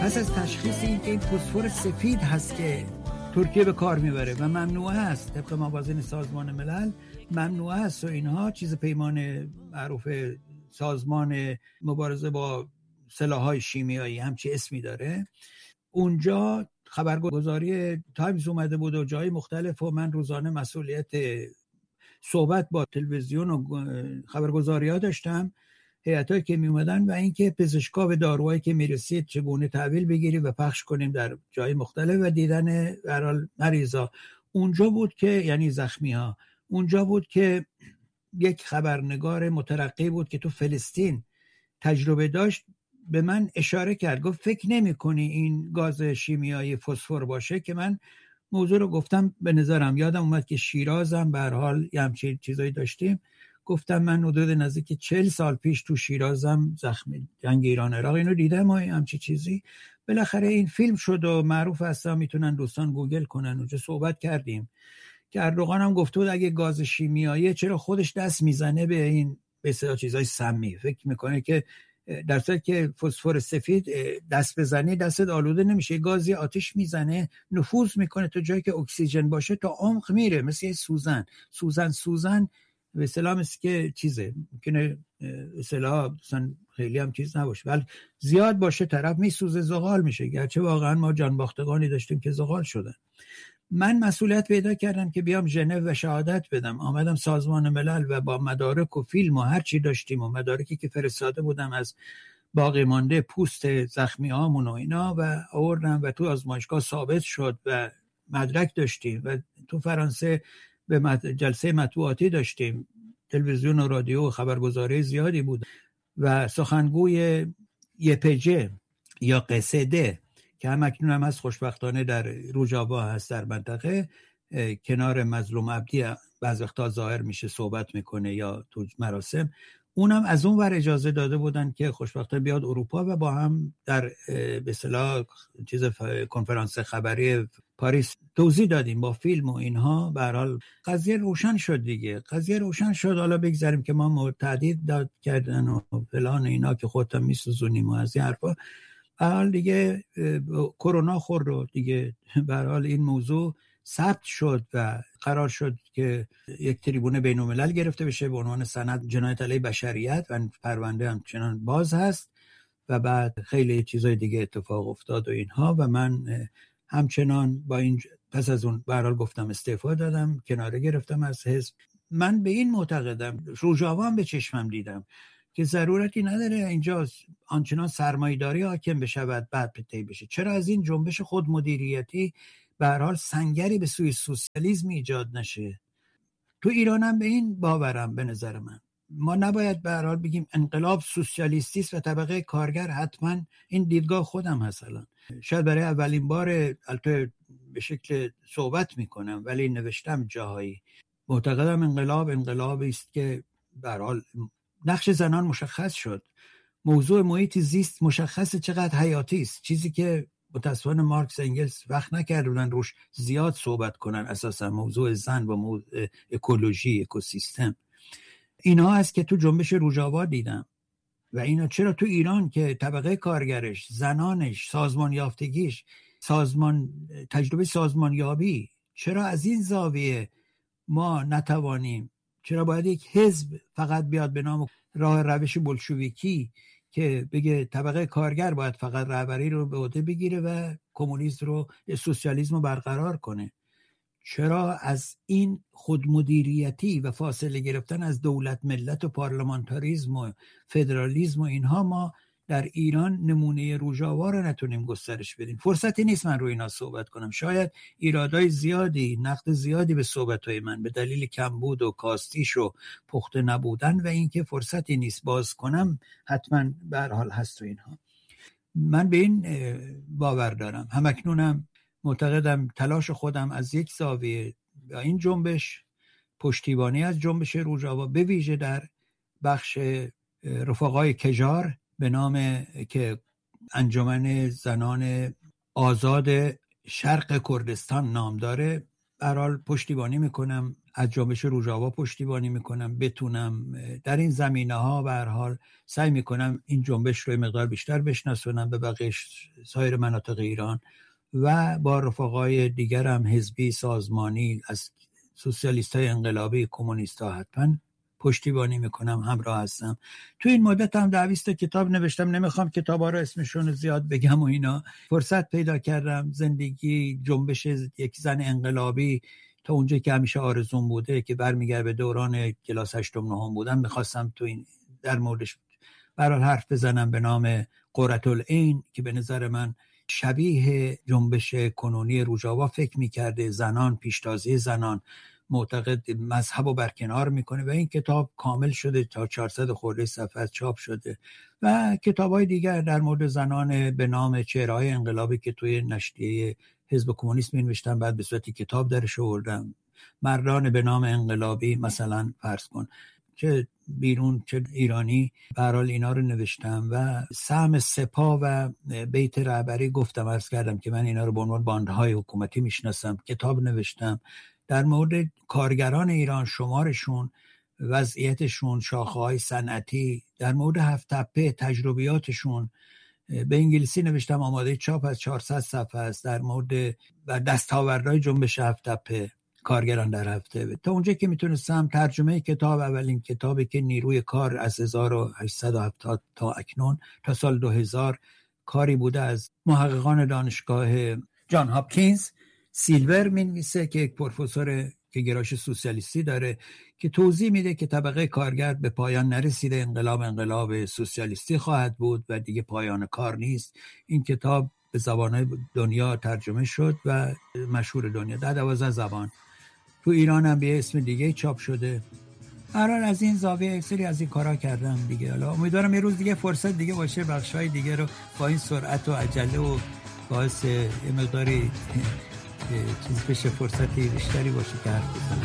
پس از تشخیص این فسفر سفید هست که ترکیه به کار میبره و ممنوعه است، طبق موازین سازمان ملل ممنوعه است و اینها چیز پیمان معروف سازمان مبارزه با سلاح‌های شیمیایی همچی اسمی داره. اونجا خبرگزاری تایمز اومده بود و جای مختلف و من روزانه مسئولیت صحبت با تلویزیون و خبرگزاری‌ها داشتم، هیئتایی که می اومدن و اینکه پزشکا و داروهایی که میرسید چگونه تحویل بگیریم و پخش کنیم در جای مختلف و دیدن به هر حال مریضا. اونجا بود که یعنی زخمی‌ها، اونجا بود که یک خبرنگار مترقی بود که تو فلسطین تجربه داشت، به من اشاره کرد، گفت فکر نمی‌کنی این گاز شیمیایی فسفر باشه؟ که من موضوع رو گفتم به نظرم یادم اومد که شیرازم به هر حال یه همچین چیزایی داشتیم. گفتم من حدود نزدیک 40 سال پیش تو شیرازم زخمی جنگ ایران عراق اینو دیدم و همچین چیزی. بالاخره این فیلم شد و معروف هستم، میتونن دوستان گوگل کنن. اونجا صحبت کردیم که اردوغان هم گفته بود اگه گاز شیمیایی چرا خودش دست میزنه به این به اصطلاح چیزای سمی، فکر میکنه که در صورتی که فسفر سفید دست بزنی دستت آلوده نمیشه، گازی آتش میزنه نفوذ میکنه تا جایی که اکسیژن باشه تا عمق میره، مثل سوزن به اصطلاح مثل که چیزه ممکنه اصطلاح خیلی هم چیز نباشه ولی زیاد باشه طرف میسوزه، زغال میشه، گرچه واقعا ما جانباختگانی داشتیم که زغال شدن. من مسئولیت پیدا کردم که بیام ژنو و شهادت بدم. آمدم سازمان ملل و با مدارک و فیلم و هر چی داشتیم و مدارکی که فرستاده بودم از باقی مانده پوست زخمی هامون و اینا و آوردم و تو آزمایشگاه ثابت شد و مدرک داشتیم و تو فرانسه به جلسه مطبوعاتی داشتیم، تلویزیون و رادیو و خبرگزاری زیادی بود و سخنگوی یپجه یا قصده که هم اکنون هم هست خوشبختانه در روجاوا هست در منطقه کنار مظلوم عبدی بعض وقتا ظاهر میشه صحبت میکنه یا تو مراسم، اونم از اون ور اجازه داده بودن که خوشبختانه بیاد اروپا و با هم در به اصطلاح چیز کنفرانس خبری پاریس توضیح دادیم با فیلم و اینها. به هر حال قضیه روشن شد دیگه، قضیه روشن شد. حالا بگذاریم که ما تهدید داد کردن و فلان اینا که خودم میسوزونیم و از این حرفا. به هر حال دیگه کرونا خورد و دیگه به هر حال این موضوع ثبت شد و قرار شد که یک تریبون بین‌الملل گرفته بشه به عنوان سند جنایت علیه بشریت و پرونده همچنان باز هست و بعد خیلی چیزای دیگه اتفاق افتاد و اینها و من همچنان با این پس از اون به هر حال گفتم استعفا دادم، کناره گرفتم از حزب. من به این معتقدم، روجاوا هم به چشمم دیدم که ضرورتی نداره اینجا آنچنان سرمایه‌داری حاکم بشود بعد پتی بشه. چرا از این جنبش خودمدیریتی به هر حال سنگری به سوی سوسیالیسم ایجاد نشه؟ تو ایران هم به این باورم. به نظر من ما نباید به هر حال بگیم انقلاب سوسیالیستی است و طبقه کارگر حتما، این دیدگاه خودم هست الان. شاید برای اولین بار البته به شکل صحبت میکنم ولی نوشتم جاهایی، معتقدم انقلابی است که به هر حال نقش زنان مشخص شد، موضوع محیط زیست مشخصه چقدر حیاتی است، چیزی که متاسفانه مارکس انگلس وقت نکردن روش زیاد صحبت کنن، اساسا موضوع زن و موضوع اکولوژی اکوسیستم اینها هست که تو جنبش روجاوا دیدم. و اینا چرا تو ایران که طبقه کارگرش، زنانش، سازمان یافتگیش، تجربه سازمانیابی، چرا از این زاویه ما نتوانیم؟ چرا باید یک حزب فقط بیاد به نام راه روش بولشویکی که بگه طبقه کارگر باید فقط رهبری رو به عهده بگیره و کمونیسم رو، سوسیالیسم رو برقرار کنه؟ چرا از این خودمدیریتی و فاصله گرفتن از دولت ملت و پارلمانتاریسم و فدرالیسم و اینها ما در ایران نمونه روجاوا رو نتونیم گسترش بدیم؟ فرصتی نیست من روی اینا صحبت کنم. شاید ایرادای زیادی، نقد زیادی به صحبتهای من به دلیل کمبود و کاستیش و پخته نبودن و اینکه فرصتی نیست باز کنم حتما به هر حال هست تو اینها. من به این باور دارم، همکنونم معتقدم تلاش خودم از یک زاویه با این جنبش، پشتیبانی از جنبش روجاوا به ویژه در بخش رفقای کجار به نام که انجمن زنان آزاد شرق کردستان نام داره، به هر حال پشتیبانی میکنم از جنبش روجاوا پشتیبانی میکنم، بتونم در این زمینه‌ها به هر حال سعی میکنم این جنبش رو مقدار بیشتر بشناسونم به بقیه سایر مناطق ایران و با رفقای دیگرم حزبی سازمانی از سوسیالیست‌های انقلابی، کمونیست‌ها حتما پشتیبانی میکنم، همراه هستم. تو این مدت هم 20 کتاب نوشتم، نمیخوام کتابا رو اسمشون رو زیاد بگم و اینا. فرصت پیدا کردم زندگی جنبش یک زن انقلابی تا اونجا که همیشه آرزوم بوده که برمیگرده به دوران کلاس 8 9 بودم، میخواستم تو این در موردش برای حرف بزنم به نام قرةالعین که به نظر من شبیه جنبش کنونی روجاوا فکر میکرده، زنان، پیشتازی زنان، معتقد مذهب رو برکنار میکنه و این کتاب کامل شده تا 400 خورده صفحه چاپ شده و کتابای دیگر در مورد زنان به نام چهره‌های انقلابی که توی نشریه حزب کمونیست می‌نوشتم، بعد به صورت کتاب درش آوردم. مردان به نام انقلابی مثلا فرض کن، چه بیرون چه ایرانی، به هر حال اینا رو نوشتم و سهم سپاه و بیت رهبری گفتم، عرض کردم که من اینا رو به عنوان باندهای حکومتی میشناسم، کتاب نوشتم در مورد کارگران ایران، شمارشون، وضعیتشون، شاخه‌های صنعتی، در مورد هفت تپه تجربیاتشون به انگلیسی نوشتم، آماده چاپ از 400 صفحه است در مورد دستاوردهای جنبش هفت تپه، کارگران در هفته. تا اونجا که میتونستم ترجمه کتاب، اولین کتابی که نیروی کار از 1870 تا اکنون تا سال 2000 کاری بوده از محققان دانشگاه جان هاپکینز، سیلور می‌نویسه که یک پروفسور که گرایش سوسیالیستی داره که توضیح میده که طبقه کارگر به پایان نرسیده، انقلاب سوسیالیستی خواهد بود و دیگه پایان کار نیست. این کتاب به زبان‌های دنیا ترجمه شد و مشهور دنیا در 12 زبان. تو ایران هم به اسم دیگه چاپ شده. هر حال از این زاویه اکسری از این کارا کردم دیگه. حالا امیدوارم یه روز دیگه فرصت دیگه باشه بخشای دیگه رو با این سرعت و عجله و باعث یه مقداری چیز بشه، فرصتی بیشتری باشه که حرف بزنم.